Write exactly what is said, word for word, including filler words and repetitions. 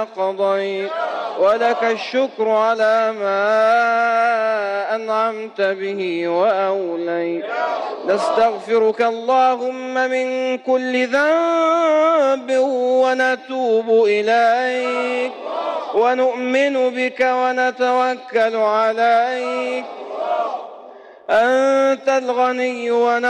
ما قضيت، ولك الشكر على ما أنعمت به وأوليت. نستغفرك اللهم من كل ذنب ونتوب إليك، ونؤمن بك ونتوكل عليك. أنت الغني ونحن